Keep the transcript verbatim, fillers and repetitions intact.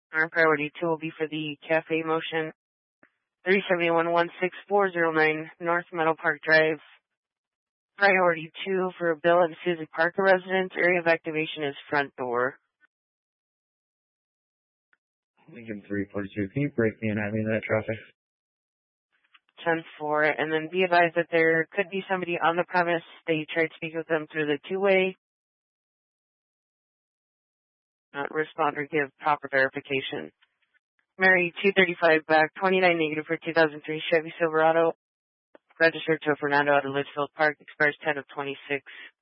Our priority two will be for the cafe motion. three seven one one six four zero nine North Meadow Park Drive. Priority two for Bill and Susie Parker residents. Area of activation is front door. Lincoln three forty-two. Can you break me and have me in that traffic? ten four. And then be advised that there could be somebody on the premise. They tried to speak with them through the two-way. Not respond or give proper verification. Mary two thirty-five back, twenty-nine negative for two thousand three Chevy Silverado. Registered to Fernando out of Litchfield Park. Expires ten of twenty-six.